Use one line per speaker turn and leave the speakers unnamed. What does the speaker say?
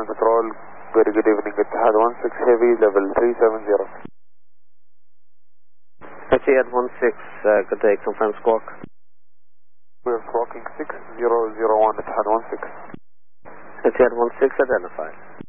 patrol. Very good evening, Etihad 16 Heavy, level 370.
Etihad 16, good day, confirm squawk.
We're squawking 6001, Etihad 16.
Etihad 16, identified.